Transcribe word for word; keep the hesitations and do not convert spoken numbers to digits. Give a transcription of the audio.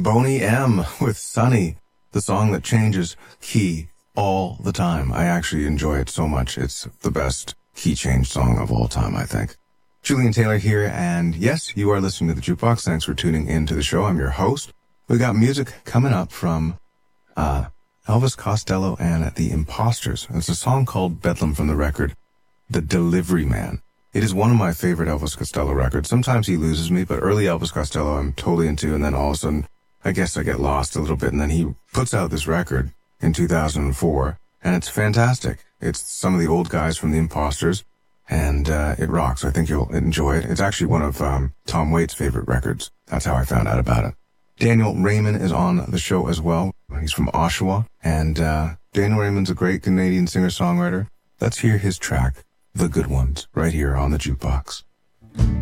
Boney M with Sunny, the song that changes key all the time. I actually enjoy it so much. It's the best key change song of all time, I think. Julian Taylor here, and yes, you are listening to The Jukebox. Thanks for tuning in to the show. I'm your host. We got music coming up from uh Elvis Costello and the Imposters. It's a song called Bedlam from the record The Delivery Man. It is one of my favorite Elvis Costello records. Sometimes he loses me, but early Elvis Costello I'm totally into, and then all of a sudden, I guess I get lost a little bit, and then he puts out this record in two thousand four, and it's fantastic. It's some of the old guys from the Imposters, and uh, it rocks. I think you'll enjoy it. It's actually one of um, Tom Waits' favorite records. That's how I found out about it. Daniel Raymond is on the show as well. He's from Oshawa, and uh, Daniel Raymond's a great Canadian singer-songwriter. Let's hear his track, The Good Ones, right here on the Jukebox.